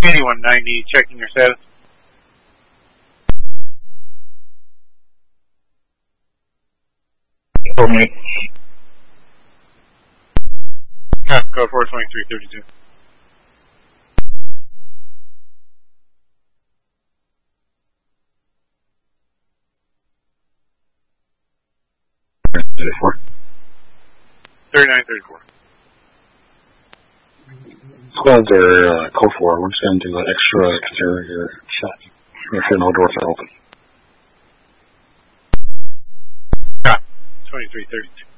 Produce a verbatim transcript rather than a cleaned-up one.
eighty-one ninety, checking your status. For me. Go for twenty-three thirty-two. thirty-four. thirty-nine thirty-four. Squads are uh, code four. We're just going to do an extra exterior check. Make sure no doors are open. twenty-three thirty-two.